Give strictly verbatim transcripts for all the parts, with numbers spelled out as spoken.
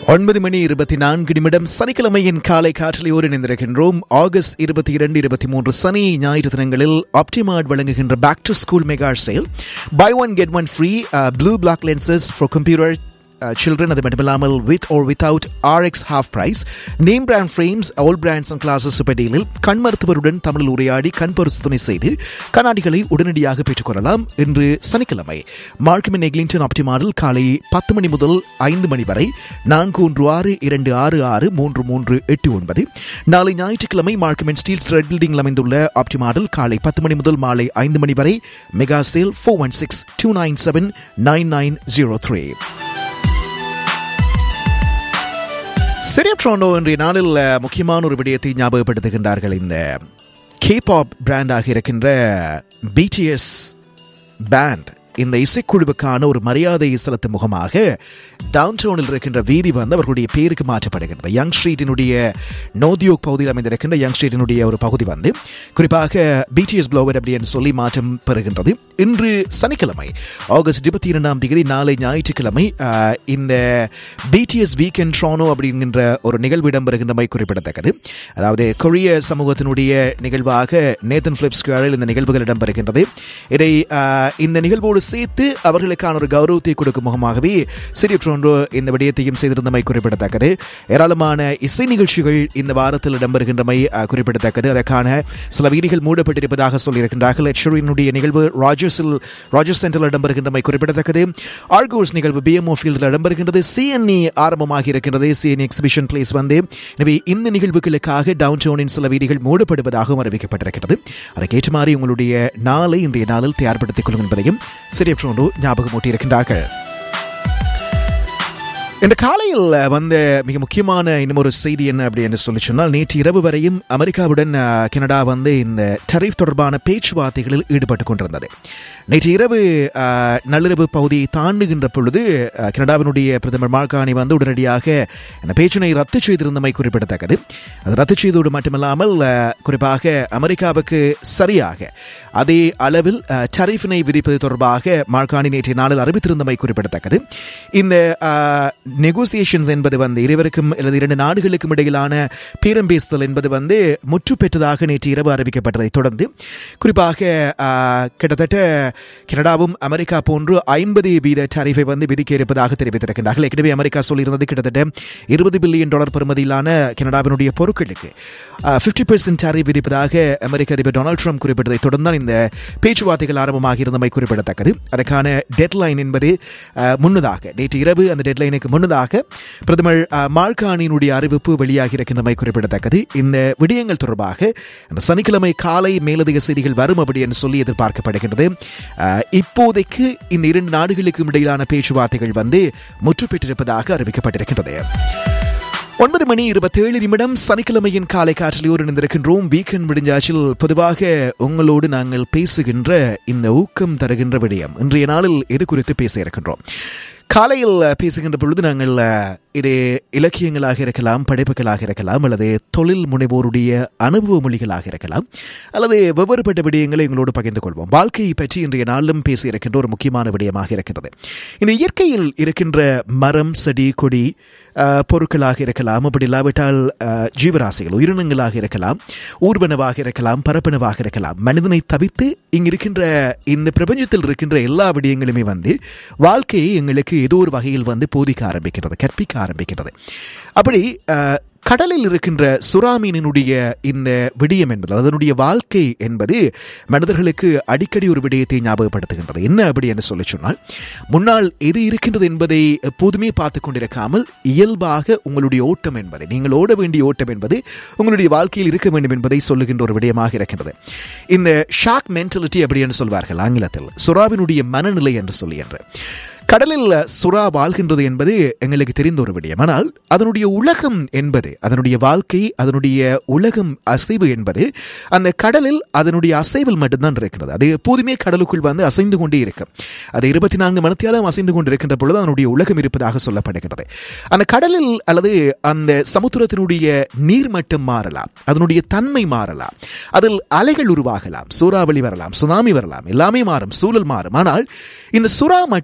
ஒன்பது மணி இருபத்தி நான்கு நிமிடம் சனிக்கிழமையின் காலை காற்றலையோடு இணைந்திருக்கின்றோம். ஆகஸ்ட் இருபத்தி இரண்டு இருபத்தி மூன்று சனி ஞாயிற்று தினங்களில் ஆப்டிமார்ட் வழங்குகின்ற back to school mega sale. By one get one free blue black lenses for computer children. அது மட்டுமில்லாமல் with or without R X half price, name brand frames, all brands and classes super டீலில் கண் மருத்துவருடன் தமிழில் உரையாடி கண் பரிசோதனை செய்து கண்ணாடிகளை உடனடியாக பெற்றுக்கொள்ளலாம். இன்று சனிக்கிழமை மார்க்கம் அண்ட் எக்லிங்டன் ஆப்டிமார்டில் காலை பத்து மணி முதல் ஐந்து மணி வரை நான்கு ஒன்று ஆறு இரண்டு ஆறு ஆறு மூன்று மூன்று எட்டு ஒன்பது. நாளை ஞாயிற்றுக்கிழமை மார்க்கம் அண்ட் ஸ்டீல்ஸ் ரெட் பில்டிங்கில் அமைந்துள்ள ஆப்டிமார்டில் காலை பத்து மணி முதல் மாலை ஐந்து மணி வரை mega sale. Four one six two nine seven nine nine zero three. சிறிய ட்ரோண்டோ இன்றைய நாளில் முக்கியமான ஒரு விடயத்தை ஞாபகப்படுத்துகின்றார்கள். இந்த கேபாப் பிராண்டாக இருக்கின்ற பிடிஎஸ் பேண்ட் இந்த இசைக்குழுவுக்கான ஒரு மரியாதை செலுத்தும் முகமாக டவுன் டவுனில் இருக்கின்ற வீதி வந்து அவர்களுடைய பேருக்கு மாற்றப்படுகின்றது. யங் ஸ்ட்ரீட்டினுடைய நோதியோக் பகுதியில் அமைந்திருக்கின்ற யங் ஸ்ட்ரீட்டினுடைய ஒரு பகுதி வந்து குறிப்பாக பிடிஎஸ் ப்ளோவர் அப்படின்னு சொல்லி மாற்றம் பெறுகின்றது. இன்று சனிக்கிழமை ஆகஸ்ட் இருபத்தி இரண்டாம் தேதி நாளை ஞாயிற்றுக்கிழமை இந்த பிடிஎஸ் வீக்கெண்ட் ட்ரோனோ அப்படிங்கிற ஒரு நிகழ்வு இடம்பெறுகின்றமை குறிப்பிடத்தக்கது. அதாவது கொரிய சமூகத்தினுடைய நிகழ்வாக நேத்தன் பிலிப் ஸ்கொயரில் இந்த நிகழ்வுகள் இடம்பெறுகின்றது. இதை இந்த நிகழ்வோடு சேர்த்து அவர்களுக்கான ஒரு கௌரவத்தை கொடுக்கும் முகமாகவே சிறிய ட்ரோண்டோ இந்த விடயத்தையும் செய்திருந்தமை குறிப்பிடத்தக்கது. ஏராளமான இசை நிகழ்ச்சிகள் இந்த வாரத்தில் இடம்பெறுகின்றமை குறிப்பிடத்தக்கது. அதற்கான சில வீதிகள் மூடப்பட்டிருப்பதாக சொல்லியிருக்கின்றார்கள். எச்ஷரினுடைய நிகழ்வு ராஜர்ஸில் ராஜர்ஸ் சென்டரில் இடம்பெறுகின்றமை குறிப்பிடத்தக்கது. ஆர்கோஸ் நிகழ்வு பிஎம்ஓ ஃபீல்டில் இடம்பெறுகின்றது. சிஎன்இ ஆரம்பமாகி இருக்கின்றது. சிஎன்இ எக்ஸிபிஷன் பிளேஸ் வந்து எனவே இந்த நிகழ்வுகளுக்காக டவுன் டவுனின் சில வீதிகள் மூடப்படுவதாகவும் அறிவிக்கப்பட்டிருக்கிறது. அதற்கேற்ற மாதிரி உங்களுடைய நாளை இன்றைய நாளில் தயார்படுத்திக் கொள்ளும் என்பதையும் சிறிய ட்ரோண்டோ ஞாபகம் ஊட்டியிருக்கின்றார்கள். இந்த காலையில் வந்த மிக முக்கியமான இன்னும் ஒரு செய்தி என்ன அப்படின்னு சொல்லி சொன்னால், நேற்று இரவு வரையும் அமெரிக்காவுடன் கனடா வந்து இந்த டரிஃப் தொடர்பான பேச்சுவார்த்தைகளில் ஈடுபட்டு கொண்டிருந்தது. நேற்று இரவு நள்ளிரவு பகுதியை தாண்டுகின்ற பொழுது கனடாவினுடைய பிரதமர் மார்க் கார்னி வந்து உடனடியாக இந்த பேச்சினை ரத்து செய்திருந்தமை குறிப்பிடத்தக்கது. அது ரத்து செய்தோடு மட்டுமில்லாமல் குறிப்பாக அமெரிக்காவுக்கு சரியாக அதே அளவில் டரிஃபினை விதிப்பது தொடர்பாக மார்க் கார்னி நேற்றைய நாளில் அறிவித்திருந்தமை குறிப்பிடத்தக்கது. இந்த நெகோசியேஷன்ஸ் என்பது வந்து இருவருக்கும் அல்லது இரண்டு நாடுகளுக்கும் இடையிலான பேரம் பேசுதல் என்பது வந்து முற்று பெற்றதாக நேற்று இரவு அறிவிக்கப்பட்டதை தொடர்ந்து குறிப்பாக கிட்டத்தட்ட கனடாவும் அமெரிக்கா போன்று ஐம்பது வீத டாரிஃபை வந்து விதிக்க இருப்பதாக தெரிவித்திருக்கின்றார்கள். ஏற்கனவே அமெரிக்கா சொல்லியிருந்தது கிட்டத்தட்ட இருபது பில்லியன் டாலர் பெறுமதியிலான கனடாவினுடைய பொருட்களுக்கு பிப்டி பெர்சென்ட் டாரிஃப் விதிப்பதாக அமெரிக்க அதிபர் டொனால்டு ட்ரம்ப் குறிப்பிட்டதை தொடர்ந்து இந்த பேச்சுவார்த்தைகள் ஆரம்பமாக இருந்தமை குறிப்பிடத்தக்கது. அதற்கான டெட்லைன் என்பது முன்னதாக நேற்று இரவு அந்த டெட்லைனுக்கு முன்னதாக பிரதமர் மார்க் கார்னியினுடைய அறிவிப்பு வெளியாகி இருக்கின்றமை குறிப்பிடத்தக்கது. இந்த விடயங்கள் தொடர்பாக அந்த சனிக்கிழமை காலை மேலதிக செய்திகள் வரும் அப்படி என்று சொல்லி எதிர்பார்க்கப்படுகின்றது. இப்போதைக்கு இந்த இரண்டு நாடுகளுக்கும் இடையிலான பேச்சுவார்த்தைகள் வந்து முற்று பெற்றிருப்பதாக அறிவிக்கப்பட்டிருக்கின்றது. ஒன்பது மணி இருபத்தி ஏழு நிமிடம் சனிக்கிழமையின் காலை காற்றில் இணைந்திருக்கின்றோம். வீக்கெண்ட் முடிஞ்சாச்சில் பொதுவாக உங்களோடு நாங்கள் பேசுகின்ற இந்த ஊக்கம் தருகின்ற விடயம் இன்றைய நாளில் எது குறித்து பேச இருக்கின்றோம். காலையில் பேசுகின்ற பொழுது நாங்கள் இது இலக்கியங்களாக இருக்கலாம், படைப்புகளாக இருக்கலாம், அல்லது தொழில் முனைவோருடைய அனுபவ மொழிகளாக இருக்கலாம், அல்லது வெவ்வேறுபட்ட விடயங்களை எங்களோடு பகிர்ந்து கொள்வோம். வாழ்க்கையை பற்றி இன்றைய நாளிலும் பேசி இருக்கின்ற ஒரு முக்கியமான விடயமாக இருக்கிறது. இந்த இயற்கையில் இருக்கின்ற மரம், செடி, கொடி, பொருட்களாக இருக்கலாம், அப்படி இல்லாவிட்டால் ஜீவராசிகள், உயிரினங்களாக இருக்கலாம், ஊர்வனவாக இருக்கலாம், பரப்பனவாக இருக்கலாம். மனிதனை தவிர்த்து இங்கு இருக்கின்ற இந்த பிரபஞ்சத்தில் இருக்கின்ற எல்லா விடயங்களுமே வந்து வாழ்க்கையை எங்களுக்கு ஏதோ ஒரு வகையில் வந்து போதிக்க ஆரம்பிக்கிறது, கற்பிக்க ஆரம்பிக்கிறது. அப்படி கடலில் இருக்கின்ற சுறாமீனினுடைய இந்த விடயம் என்பது, அதனுடைய வாழ்க்கை என்பது மனிதர்களுக்கு அடிக்கடி ஒரு விடயத்தை ஞாபகப்படுத்துகின்றது. என்ன அப்படி என்று சொல்லி சொன்னால், முன்னால் எது இருக்கின்றது என்பதை எப்போதுமே பார்த்து கொண்டிருக்காமல் இயல்பாக உங்களுடைய ஓட்டம் என்பது, நீங்கள் ஓட வேண்டிய ஓட்டம் என்பது உங்களுடைய வாழ்க்கையில் இருக்க வேண்டும் என்பதை சொல்லுகின்ற ஒரு விடயமாக இருக்கின்றது. இந்த ஷார்க் மென்டாலிட்டி அப்படி என்று சொல்வார்கள் ஆங்கிலத்தில், சுறாவினுடைய மனநிலை என்று சொல்லி என்று. கடலில் சுறா வாழ்கின்றது என்பது எங்களுக்கு தெரிந்த ஒரு விடயம். ஆனால் அதனுடைய உலகம் என்பது, அதனுடைய வாழ்க்கை, அதனுடைய உலகம் அசைவு என்பது அந்த கடலில் அதனுடைய அசைவில் மட்டும்தான் இருக்கிறது. அது எப்போதுமே கடலுக்குள் வந்து அசைந்து கொண்டே இருக்கும். அது இருபத்தி நான்கு மணித்தியாலும் அசைந்து கொண்டு இருக்கின்ற பொழுது அதனுடைய உலகம் இருப்பதாக சொல்லப்படுகிறது. அந்த கடலில் அல்லது அந்த சமுத்திரத்தினுடைய நீர்மட்டம் மாறலாம், அதனுடைய தன்மை மாறலாம், அதில் அலைகள் உருவாகலாம், சூறாவளி வரலாம், சுனாமி வரலாம், எல்லாமே மாறும், சூழல் மாறும். ஆனால் இந்த சுறா மட்டும்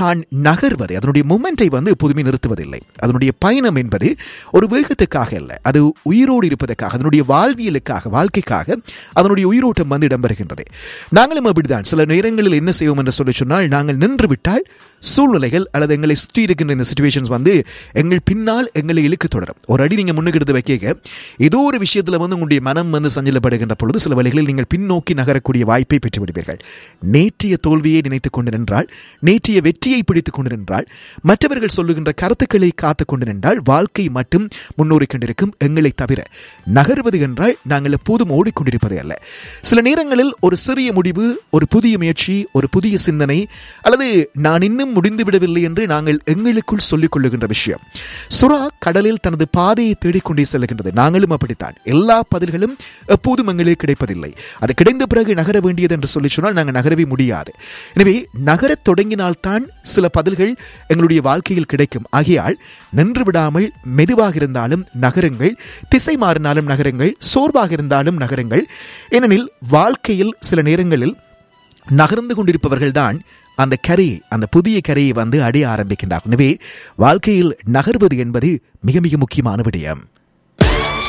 தான் நகர்வது, அதனுடைய மூமெண்டை வந்து எப்போதுமே நிறுத்துவதில்லை. அதனுடைய பயணம் என்பது ஒரு வேகத்துக்காக அல்ல, அது உயிரோடு இருப்பதற்காக, அதனுடைய வாழ்வியலுக்காக, வாழ்க்கைக்காக அதனுடைய உயிரோட்டம் வந்து இடம்பெறுகின்றது. நாங்களும் அப்படித்தான். சில நேரங்களில் என்ன செய்வோம் என்று சொல்லி சொன்னால், நாங்கள் நின்று விட்டால் சூழ்நிலைகள் அல்லது எங்களை சுற்றி இருக்கின்ற இந்த சிச்சுவேஷன்ஸ் வந்து எங்கள் பின்னால் எங்களை இழுக்க தொடரும். ஒரு அடி நீங்கள் முன்னுக்கு எடுத்து வைக்க ஏதோ ஒரு விஷயத்தில் வந்து உங்களுடைய மனம் வந்து சஞ்சலப்படுகின்ற பொழுது சில வழிகளில் நீங்கள் பின்னோக்கி நகரக்கூடிய வாய்ப்பை பெற்று விடுவீர்கள். நேற்றைய தோல்வியை நினைத்துக் கொண்டு நின்றால், நேற்றைய வெற்றியை பிடித்துக் கொண்டு நின்றால், மற்றவர்கள் சொல்லுகின்ற கருத்துக்களை காத்துக் கொண்டு நின்றால் வாழ்க்கை மட்டும் முன்னோறி கொண்டிருக்கும். எங்களை தவிர நகர்வது என்றால் நாங்கள் எப்போதும் ஓடிக்கொண்டிருப்பதே அல்ல. சில நேரங்களில் ஒரு சிறிய முடிவு, ஒரு புதிய முயற்சி, ஒரு புதிய சிந்தனை, அல்லது நான் இன்னும் முடிந்து விடவில்லை என்று நாங்கள் எங்களுக்குள் சொல்லிக் கொள்ளுகின்ற விஷயம். சுறா கடலில் தனது பாதையை தேடிக்கொண்டே செல்கின்றது. நாங்களும் அப்படித்தான். எல்லா பதில்களும் எப்போதும் எங்களுக்கு கிடைப்பதில்லை. அது கிடைத்த பிறகு நகர வேண்டியது என்று சொல்லி சொன்னால் நாங்கள் நகரவே முடியாது. எனவே நகரத் தொடங்கினால்தான் சில பதில்கள் எங்களுடைய வாழ்க்கையில் கிடைக்கும். ஆகையால் நின்று விடாமல் மெதுவாக இருந்தாலும் நகருங்கள், திசை மாறினாலும் நகருங்கள், சோர்வாக இருந்தாலும் நகருங்கள். ஏனெனில் வாழ்க்கையில் சில நேரங்களில் நகர்ந்து கொண்டிருப்பவர்கள்தான் அந்த கரையை, அந்த புதிய கரையை வந்து அடைய ஆரம்பிக்கின்றார். எனவே வாழ்க்கையில் நகர்வது என்பது மிக மிக முக்கியமான விடயம்.